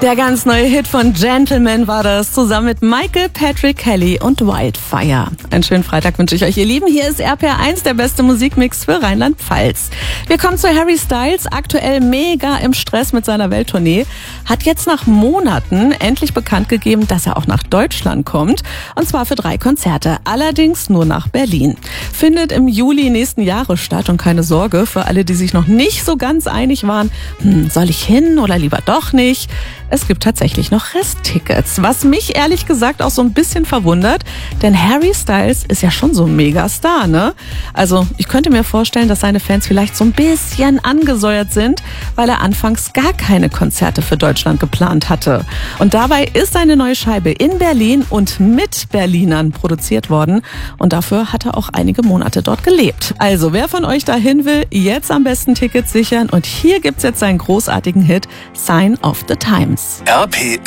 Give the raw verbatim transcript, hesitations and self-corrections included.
Der ganz neue Hit von Gentleman war das, zusammen mit Michael Patrick Kelly und Wildfire. Einen schönen Freitag wünsche ich euch, ihr Lieben. Hier ist R P R eins, der beste Musikmix für Rheinland-Pfalz. Wir kommen zu Harry Styles, aktuell mega im Stress mit seiner Welttournee. Hat jetzt nach Monaten endlich bekannt gegeben, dass er auch nach Deutschland kommt. Und zwar für drei Konzerte, allerdings nur nach Berlin. Findet im Juli nächsten Jahres statt. Und keine Sorge, für alle, die sich noch nicht so ganz einig waren, hm, soll ich hin oder lieber doch nicht? Es gibt tatsächlich noch Resttickets, was mich ehrlich gesagt auch so ein bisschen verwundert, denn Harry Styles ist ja schon so ein Megastar, ne? Also ich könnte mir vorstellen, dass seine Fans vielleicht so ein bisschen angesäuert sind, weil er anfangs gar keine Konzerte für Deutschland geplant hatte. Und dabei ist seine neue Scheibe in Berlin und mit Berlinern produziert worden und dafür hat er auch einige Monate dort gelebt. Also wer von euch dahin will, jetzt am besten Tickets sichern und hier gibt's jetzt seinen großartigen Hit Sign of the Times. R P